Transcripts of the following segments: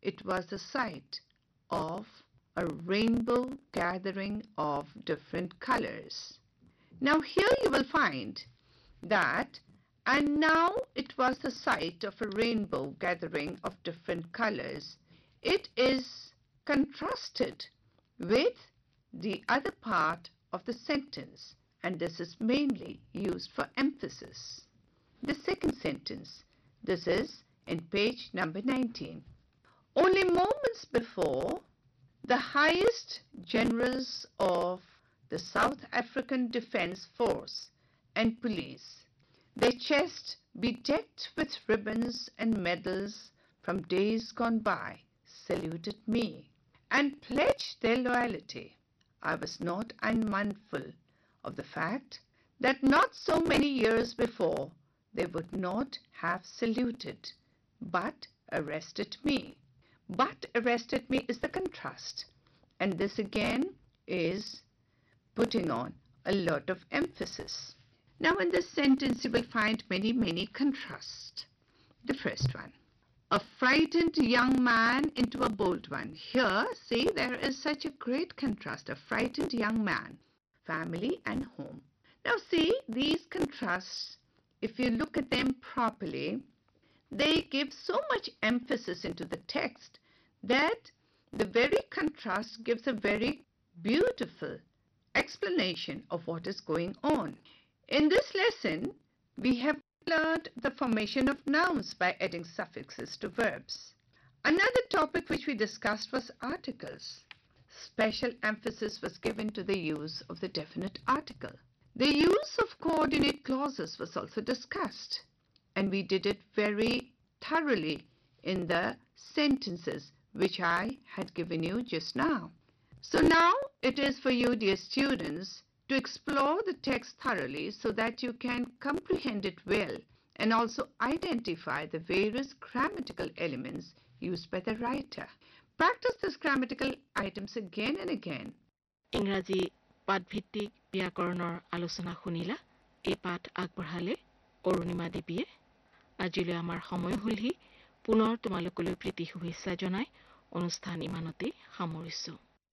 it was the site of a rainbow gathering of different colors. Now here you will find that, and now it was the site of a rainbow gathering of different colors. It is contrasted with the other part of the sentence, and this is mainly used for emphasis. The second sentence, this is in page number 19. Only moments before, the highest generals of the South African Defence Force and police, their chests bedecked with ribbons and medals from days gone by, saluted me and pledged their loyalty. I was not unmindful of the fact that not so many years before they would not have saluted, but arrested me. But arrested me is the contrast, and this again is putting on a lot of emphasis. Now in this sentence you will find many contrasts. The first one, a frightened young man into a bold one. Here, see, there is such a great contrast, a frightened young man, family and home. Now see, these contrasts, if you look at them properly, they give so much emphasis into the text that the very contrast gives a very beautiful explanation of what is going on. In this lesson, we have learned the formation of nouns by adding suffixes to verbs. Another topic which we discussed was articles. Special emphasis was given to the use of the definite article. The use of coordinate clauses was also discussed, and we did it very thoroughly in the sentences which I had given you just now. So now it is for you, dear students, to explore the text thoroughly so that you can comprehend it well and also identify the various grammatical elements used by the writer. Practice these grammatical items again and again. ইংৰাজী পাঠভিত্তিক ব্যাকৰণৰ আলোচনা শুনিলা। এই পাঠ আগবঢ়ালে অৰুণিমা দেৱীয়ে। আজিলৈ আমাৰ সময় হ'লহি। পুনৰ তোমালোকলৈ প্ৰীতি শুভেচ্ছা জনাই অনুষ্ঠান ইমানতে সামৰিছো।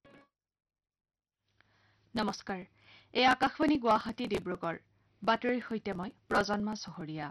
নমস্কাৰ। এই আকাশবাণী গুৱাহাটী ডিব্ৰুগড়। বাতৰিৰ সৈতে মই প্ৰজন্মা চহৰীয়া।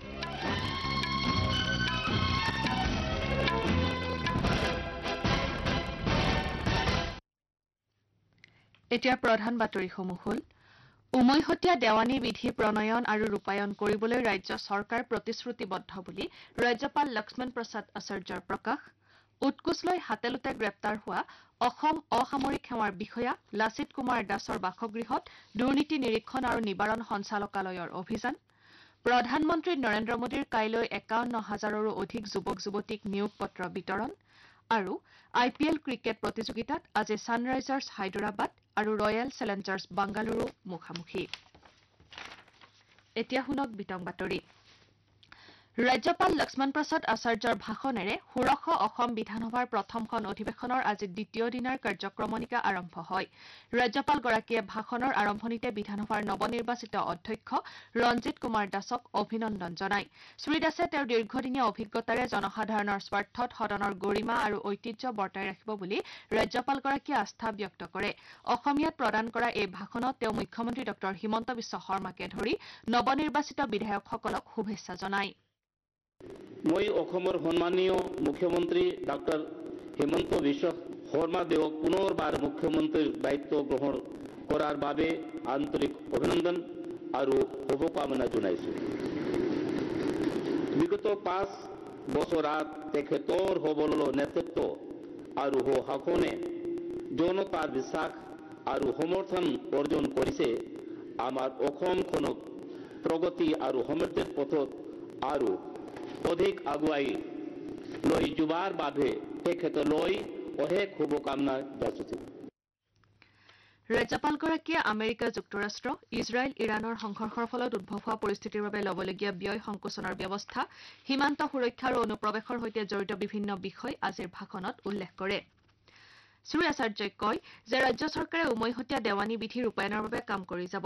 এতিয়া প্ৰধান বাতৰিসমূহ হ'ল, উমৈহতীয়া দেৱানী বিধি প্ৰণয়ন আৰু ৰূপায়ণ কৰিবলৈ ৰাজ্য চৰকাৰ প্ৰতিশ্ৰুতিবদ্ধ বুলি ৰাজ্যপাল লক্ষ্মণ প্ৰসাদ আচাৰ্যৰ প্ৰকাশ। উৎকোচ লৈ হাতেলোতে গ্ৰেপ্তাৰ হোৱা অসম অসামৰিক সেৱাৰ বিষয়া লাচিত কুমাৰ দাসৰ বাসগৃহত দুৰ্নীতি নিৰীক্ষণ আৰু নিবাৰণ সঞ্চালকালয়ৰ অভিযান। প্ৰধানমন্ত্ৰী নৰেন্দ্ৰ মোদীৰ কাইলৈ ৫১,০০০ৰো অধিক যুৱক যুৱতীক নিয়োগ পত্ৰ বিতৰণ। আৰু IPL ক্ৰিকেট প্ৰতিযোগিতাত আজি ছানৰাইজাৰ্ছ হায়দৰাবাদ আৰু ৰয়েল চেলেঞ্জাৰ্ছ বাংগালুৰু মুখামুখি। এতিয়া শুনক বিতং বাতৰি। ৰাজ্যপাল লক্ষ্মণ প্ৰসাদ আচাৰ্যৰ ভাষণেৰে ষোড়শ অসম বিধানসভাৰ প্ৰথমখন অধিৱেশনৰ আজি দ্বিতীয় দিনাৰ কাৰ্যক্ৰমণিকা আৰম্ভ হয়। ৰাজ্যপালগৰাকীয়ে ভাষণৰ আৰম্ভণিতে বিধানসভাৰ নৱনিৰ্বাচিত অধ্যক্ষ ৰঞ্জিত কুমাৰ দাসক অভিনন্দন জনায়। শ্ৰীদাসে তেওঁৰ দীৰ্ঘদিনীয়া অভিজ্ঞতাৰে জনসাধাৰণৰ স্বাৰ্থত সদনৰ গৰিমা আৰু ঐতিহ্য বৰ্তাই ৰাখিব বুলি ৰাজ্যপালগৰাকীয়ে আস্থা ব্যক্ত কৰে। অসমীয়াত প্ৰদান কৰা এই ভাষণত তেওঁ মুখ্যমন্ত্ৰী ডঃ হিমন্ত বিশ্ব শৰ্মাকে ধৰি নৱনিৰ্বাচিত বিধায়কসকলক শুভেচ্ছা জনায়। মই অসমৰ সন্মানীয় মুখ্যমন্ত্ৰী ডক্টৰ হিমন্ত বিশ্ব শৰ্মা দেৱক পুনৰবাৰ মুখ্যমন্ত্ৰীৰ দায়িত্ব গ্ৰহণ কৰাৰ বাবে আন্তৰিক অভিনন্দন আৰু শুভকামনা জনাইছোঁ। বিগত ৫ বছৰত তেখেতৰ সবল নেতৃত্ব আৰু শাসনে জনতাৰ বিশ্বাস আৰু সমৰ্থন অৰ্জন কৰিছে। আমাৰ অসমখনক প্ৰগতি আৰু সমৃদ্ধিৰ পথত আৰু অধিক আগুৱাই লৈ যোৱাৰ বাবে তেখেতলৈ অশেষ শুভকামনা যাচিছোঁ। ৰাজ্যপালগৰাকীয়ে আমেৰিকা যুক্তৰাষ্ট্ৰ, ইজৰাইল, ইৰাণৰ সংঘৰ্ষৰ ফলত উদ্ভৱ হোৱা পৰিস্থিতিৰ বাবে ল'বলগীয়া ব্যয় সংকোচনৰ ব্যৱস্থা, সীমান্ত সুৰক্ষা আৰু অনুপ্ৰৱেশৰ সৈতে জড়িত বিভিন্ন বিষয় আজিৰ ভাষণত উল্লেখ কৰে। শ্ৰী আচাৰ্যই কয় যে ৰাজ্য চৰকাৰে উমৈহতীয়া দেৱানী বিধি ৰূপায়ণৰ বাবে কাম কৰি যাব।